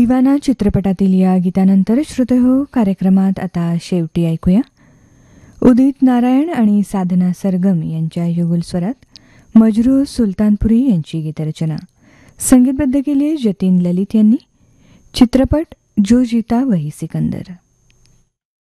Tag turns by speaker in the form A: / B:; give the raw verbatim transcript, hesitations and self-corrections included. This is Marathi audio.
A: दिवाना चित्रपटातील या गीतानंतर श्रोतेहो कार्यक्रमात आता शेवटी ऐकूया उदित नारायण आणि साधना सरगम यांच्या युगल स्वरात मजरूह सुलतानपुरी यांची गीतरचना. संगीतबद्ध केली आहे जतीन ललित यांनी. चित्रपट जो जीता वही सिकंदर.